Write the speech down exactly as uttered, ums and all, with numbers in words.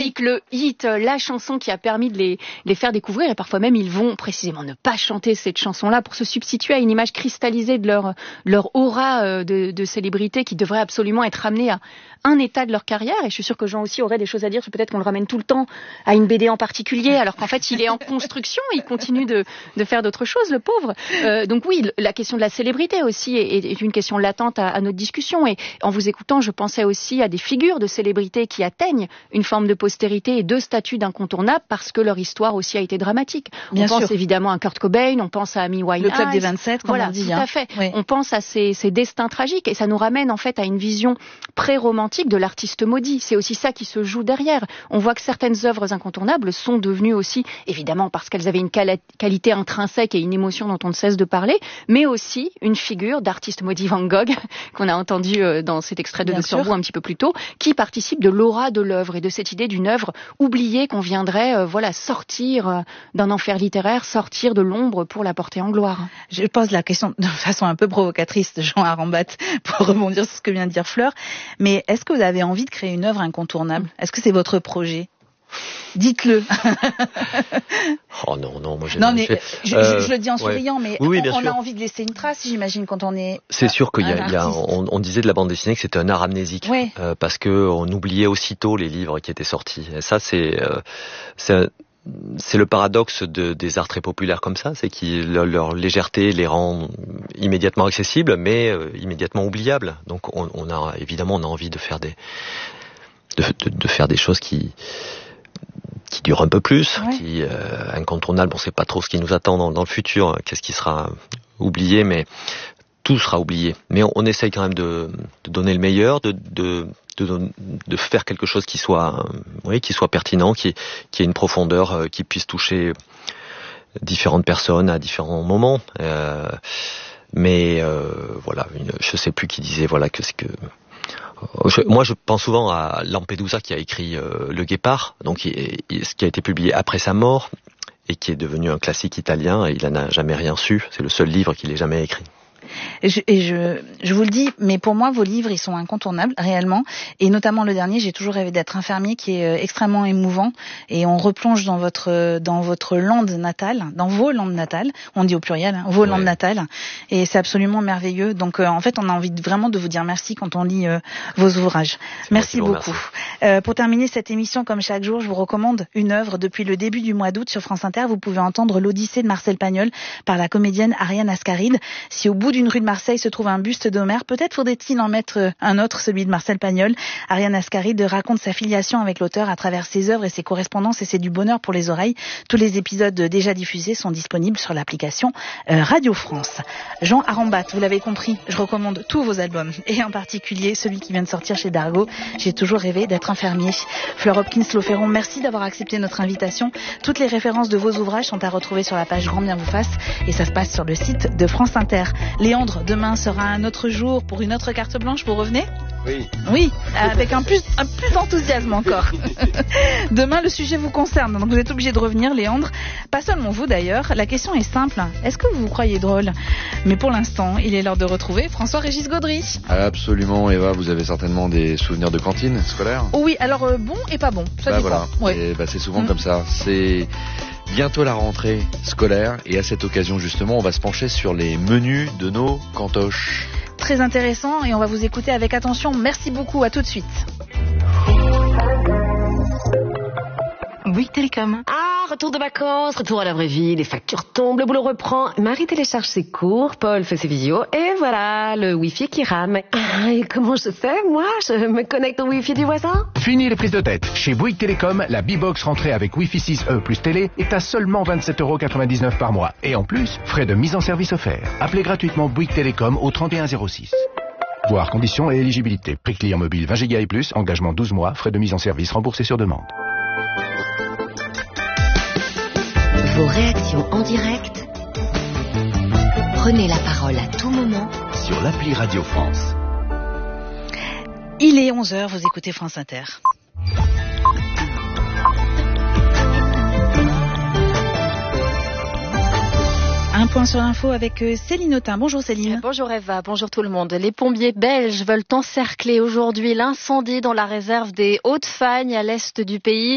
classique, le hit, la chanson qui a permis de les, les faire découvrir. Et parfois même, ils vont précisément ne pas chanter cette chanson-là pour se substituer à une image cristallisée de leur, leur aura de, de célébrité qui devrait absolument être amenée à un état de leur carrière. Et je suis sûre que Jean aussi aurait des choses à dire. Peut-être qu'on le ramène tout le temps à une B D en particulier, alors qu'en fait, il est en construction. Il continue de, de faire d'autres choses, le pauvre. Euh, donc oui, la question de la célébrité aussi est, est une question latente à, à notre discussion. Et en vous écoutant, je pensais aussi à des figures de célébrités qui atteignent une forme de postérité et de statut d'incontournable parce que leur histoire aussi a été dramatique. Bien on sûr. pense évidemment à Kurt Cobain, on pense à Amy Winehouse. Le club des vingt-sept, comme voilà, on dit. Tout hein. à fait. Oui. On pense à ces, ces destins tragiques et ça nous ramène en fait à une vision pré-romantique de l'artiste maudit. C'est aussi ça qui se joue derrière. On voit que certaines œuvres incontournables sont devenues aussi, évidemment parce qu'elles avaient une quali- qualité intrinsèque et une émotion dont on ne cesse de parler, mais aussi une figure d'artiste maudit Van Gogh, qu'on a entendu dans cet extrait de Docteur Who un petit peu plus tôt, qui participe de l'aura de l'œuvre et de cette idée d'une œuvre oubliée qu'on viendrait euh, voilà, sortir euh, d'un enfer littéraire, sortir de l'ombre pour la porter en gloire. Je pose la question de façon un peu provocatrice, Jean Arambat, pour rebondir sur ce que vient de dire Fleur, mais est-ce que vous avez envie de créer une œuvre incontournable ? Est-ce que c'est votre projet ? Dites-le. Oh non, non, moi j'ai Non, mais fait... je, euh, je, je le dis en souriant, ouais. mais oui, oui, on, on sûr. a envie de laisser une trace, j'imagine, quand on est. C'est sûr qu'il y a, il y a artiste. on, on disait de la bande dessinée que c'était un art amnésique, ouais. euh, parce que on oubliait aussitôt les livres qui étaient sortis. Et ça, c'est, euh, c'est, c'est le paradoxe de, des arts très populaires comme ça, c'est que leur, leur légèreté les rend immédiatement accessibles, mais euh, immédiatement oubliables. Donc, on, on a évidemment, on a envie de faire des, de, de, de faire des choses qui qui dure un peu plus, ouais. qui euh, incontournable. On ne sait pas trop ce qui nous attend dans, dans le futur, qu'est-ce qui sera oublié, mais tout sera oublié. Mais on, on essaye quand même de, de donner le meilleur, de, de, de, de faire quelque chose qui soit, euh, oui, qui soit pertinent, qui, qui ait une profondeur, euh, qui puisse toucher différentes personnes à différents moments. Euh, mais euh, voilà, une, je ne sais plus qui disait voilà que c'est que. Je, moi, je pense souvent à Lampedusa qui a écrit euh, Le Guépard, donc il, il, ce qui a été publié après sa mort et qui est devenu un classique italien. Et il n'en a jamais rien su. C'est le seul livre qu'il ait jamais écrit. Et, je, et je, je vous le dis, mais pour moi, vos livres, ils sont incontournables, réellement. Et notamment le dernier, J'ai toujours rêvé d'être infirmier, qui est extrêmement émouvant. Et on replonge dans votre, dans votre lande natale, dans vos landes natales. On dit au pluriel, hein, vos ouais. landes natales. Et c'est absolument merveilleux. Donc, euh, en fait, on a envie de, vraiment de vous dire merci quand on lit euh, vos ouvrages. C'est merci beaucoup. Euh, pour terminer cette émission, comme chaque jour, je vous recommande une œuvre. Depuis le début du mois d'août sur France Inter, vous pouvez entendre l'Odyssée de Marcel Pagnol par la comédienne Ariane Ascaride. Si au bout d'une rue de Marseille se trouve un buste d'Homère, peut-être faudrait-il en mettre un autre, celui de Marcel Pagnol. Ariane Ascaride raconte sa filiation avec l'auteur à travers ses œuvres et ses correspondances, et c'est du bonheur pour les oreilles. Tous les épisodes déjà diffusés sont disponibles sur l'application euh, Radio France. Jean Arambat, vous l'avez compris, je recommande tous vos albums, et en particulier celui qui vient de sortir chez Dargaud, J'ai toujours rêvé d'être infirmier. Fleur Hopkins-Lauferron, merci d'avoir accepté notre invitation. Toutes les références de vos ouvrages sont à retrouver sur la page Grand Bien vous fasse, et ça se passe sur le site de France Inter. Léandre, demain sera un autre jour pour une autre carte blanche, vous revenez ? Oui. Oui, avec un plus, un plus d'enthousiasme encore. Demain, le sujet vous concerne, donc vous êtes obligé de revenir, Léandre. Pas seulement vous d'ailleurs, la question est simple. Est-ce que vous vous croyez drôle ? Mais pour l'instant, il est l'heure de retrouver François-Régis Gaudry. Absolument, Eva, vous avez certainement des souvenirs de cantine scolaire ? Oui, alors euh, bon et pas bon, ça bah dépend. Voilà. Ouais. Et bah, c'est souvent mmh. comme ça. C'est bientôt la rentrée scolaire et à cette occasion justement, on va se pencher sur les menus de nos cantoches. Très intéressant et on va vous écouter avec attention. Merci beaucoup, à tout de suite. Bouygues Télécom. Ah, retour de vacances, retour à la vraie vie, les factures tombent, le boulot reprend. Marie télécharge ses cours, Paul fait ses visios, et voilà, le Wi-Fi qui rame. Ah, et comment je fais, moi ? Je me connecte au Wi-Fi du voisin ? Fini les prises de tête. Chez Bouygues Télécom, la B-Box rentrée avec Wi-Fi six E plus télé est à seulement vingt-sept euros quatre-vingt-dix-neuf par mois. Et en plus, frais de mise en service offerts. Appelez gratuitement Bouygues Télécom au trente et un zéro six. Voir conditions et éligibilité. Prix client mobile vingt gigas et plus, engagement douze mois, frais de mise en service remboursés sur demande. Vos réactions en direct. Prenez la parole à tout moment sur l'appli Radio France. Il est onze heures, vous écoutez France Inter. Un point sur l'info avec Céline Autain. Bonjour Céline. Bonjour Eva, bonjour tout le monde. Les pompiers belges veulent encercler aujourd'hui l'incendie dans la réserve des Hautes-Fagnes à l'est du pays.